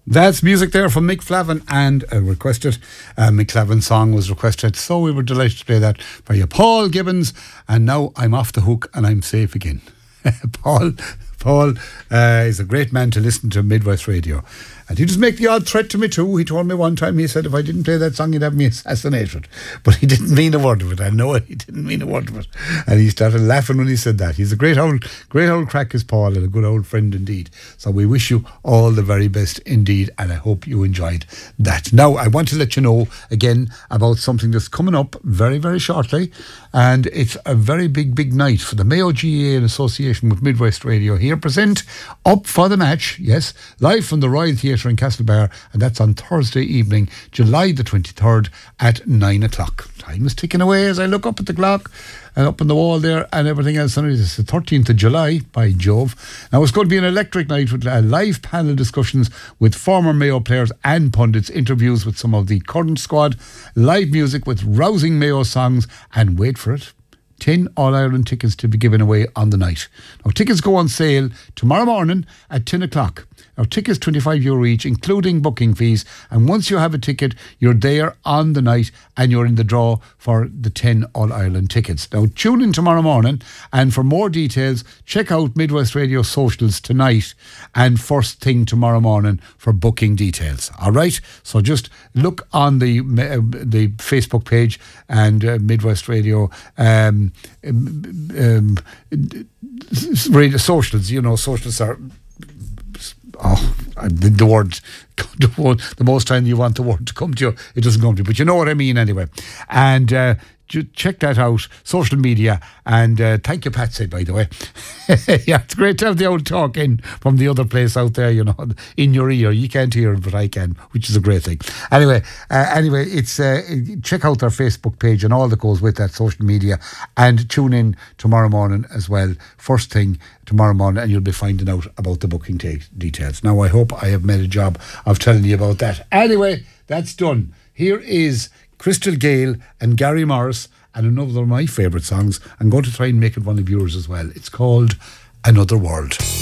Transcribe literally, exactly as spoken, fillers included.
That's music there from Mick Flavin and uh, requested. Uh, Mick Flavin's song was requested, so we were delighted to play that for you. Paul Gibbons, and now I'm off the hook and I'm safe again. Paul Paul uh, is a great man to listen to Midwest Radio. And he just make the odd threat to me too. He told me one time, he said if I didn't play that song he'd have me assassinated. But he didn't mean a word of it. I know it, he didn't mean a word of it. And he started laughing when he said that. He's a great old great old crack is Paul, and a good old friend indeed. So we wish you all the very best indeed, and I hope you enjoyed that. Now I want to let you know again about something that's coming up very, very shortly. And it's a very big, big night for the Mayo G A A in association with Midwest Radio here. Present Up for the Match, yes, live from the Royal Theatre in Castlebar, and that's on Thursday evening, July the twenty-third at nine o'clock. Time is ticking away as I look up at the clock and up on the wall there and everything else. And it's the thirteenth of July, by Jove. Now it's going to be an electric night with uh, live panel discussions with former Mayo players and pundits, interviews with some of the current squad, live music with rousing Mayo songs, and wait for it, ten All-Ireland tickets to be given away on the night. Now, tickets go on sale tomorrow morning at ten o'clock. Now, tickets twenty-five euro each, including booking fees. And once you have a ticket, you're there on the night and you're in the draw for the ten All-Ireland tickets. Now, tune in tomorrow morning, and for more details, check out Midwest Radio socials tonight and first thing tomorrow morning for booking details. All right? So just look on the uh, the Facebook page and uh, Midwest Radio um, um, radio socials. You know, socials are... Oh, the, the word, the, word, the most time you want the word to come to you, it doesn't come to you. But you know what I mean anyway. And uh, check that out, social media. And uh, thank you, Patsy, by the way. Yeah, it's great to have the old talk in from the other place out there, you know, in your ear. You can't hear it, but I can, which is a great thing. Anyway, uh, anyway, it's uh, check out our Facebook page and all that goes with that, social media. And tune in tomorrow morning as well, first thing tomorrow morning, and you'll be finding out about the booking t- details. Now, I hope I have made a job of telling you about that. Anyway, that's done. Here is Crystal Gale and Gary Morris, and another of my favourite songs. I'm going to try and make it one of yours as well. It's called Another World.